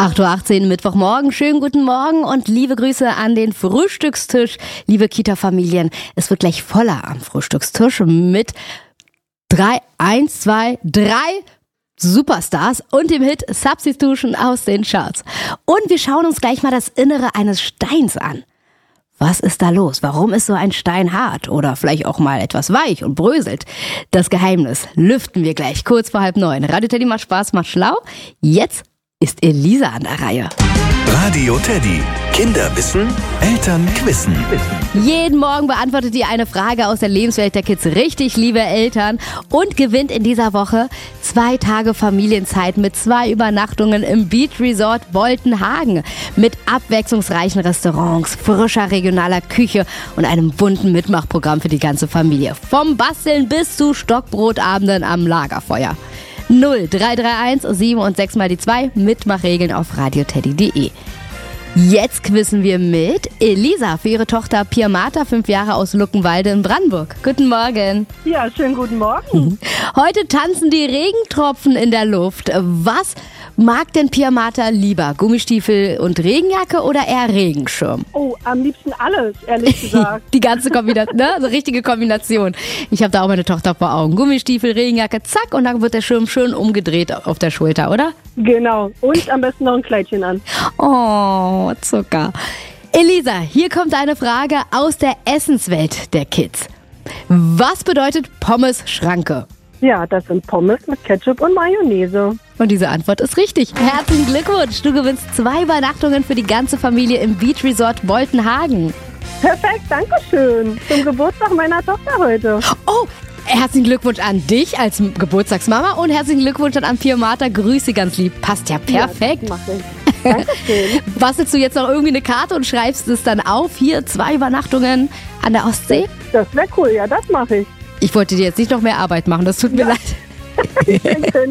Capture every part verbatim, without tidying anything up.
acht Uhr achtzehn Mittwochmorgen. Schönen guten Morgen und liebe Grüße an den Frühstückstisch, liebe Kita-Familien. Es wird gleich voller am Frühstückstisch mit drei, eins, zwei, drei Superstars und dem Hit Substitution aus den Charts. Und wir schauen uns gleich mal das Innere eines Steins an. Was ist da los? Warum ist so ein Stein hart oder vielleicht auch mal etwas weich und bröselt? Das Geheimnis lüften wir gleich kurz vor halb neun. Radio Teddy macht Spaß, macht schlau. Jetzt ist Elisa an der Reihe. Radio Teddy. Kinder wissen, Eltern quissen. Jeden Morgen beantwortet ihr eine Frage aus der Lebenswelt der Kids richtig, liebe Eltern, und gewinnt in dieser Woche zwei Tage Familienzeit mit zwei Übernachtungen im Beach Resort Boltenhagen mit abwechslungsreichen Restaurants, frischer regionaler Küche und einem bunten Mitmachprogramm für die ganze Familie. Vom Basteln bis zu Stockbrotabenden am Lagerfeuer. null drei drei eins sieben und sechs mal die zwei. Mitmachregeln auf radioteddy punkt de. Jetzt quizzen wir mit Elisa für ihre Tochter Pia Martha, fünf Jahre aus Luckenwalde in Brandenburg. Guten Morgen. Ja, schönen guten Morgen. Heute tanzen die Regentropfen in der Luft. Was mag denn Pia Martha lieber? Gummistiefel und Regenjacke oder eher Regenschirm? Oh, am liebsten alles, ehrlich gesagt. Die ganze Kombination, ne? So richtige Kombination. Ich habe da auch meine Tochter vor Augen. Gummistiefel, Regenjacke, zack, und dann wird der Schirm schön umgedreht auf der Schulter, oder? Genau. Und am besten noch ein Kleidchen an. Oh, Zucker. Elisa, hier kommt eine Frage aus der Essenswelt der Kids. Was bedeutet Pommes-Schranke? Ja, das sind Pommes mit Ketchup und Mayonnaise. Und diese Antwort ist richtig. Herzlichen Glückwunsch. Du gewinnst zwei Übernachtungen für die ganze Familie im Beach Resort Boltenhagen. Perfekt, danke schön. Zum Geburtstag meiner Tochter heute. Oh, herzlichen Glückwunsch an dich als Geburtstagsmama und herzlichen Glückwunsch an Pia Martha. Grüße ganz lieb. Passt ja perfekt. Ja, das mach ich. Dankeschön. Bastelst du jetzt noch irgendwie eine Karte und schreibst es dann auf? Hier, zwei Übernachtungen an der Ostsee? Das wäre cool, ja, das mache ich. Ich wollte dir jetzt nicht noch mehr Arbeit machen, das tut mir Ja. leid.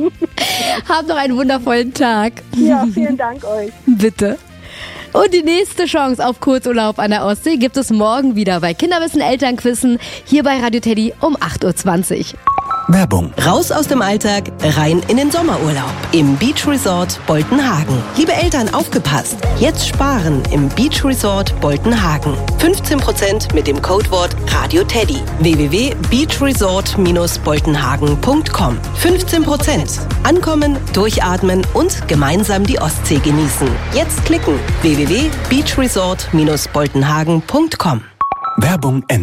Hab noch einen wundervollen Tag. Ja, vielen Dank euch. Bitte. Und die nächste Chance auf Kurzurlaub an der Ostsee gibt es morgen wieder bei Kinderwissen Elternquissen hier bei Radio Teddy um acht Uhr zwanzig. Werbung. Raus aus dem Alltag, rein in den Sommerurlaub im Beach Resort Boltenhagen. Liebe Eltern, aufgepasst! Jetzt sparen im Beach Resort Boltenhagen. fünfzehn Prozent mit dem Codewort RadioTeddy. w w w punkt beachresort Bindestrich boltenhagen punkt com. fünfzehn Prozent. Ankommen, durchatmen und gemeinsam die Ostsee genießen. Jetzt klicken. w w w punkt beachresort Bindestrich boltenhagen punkt com. Werbung Ende.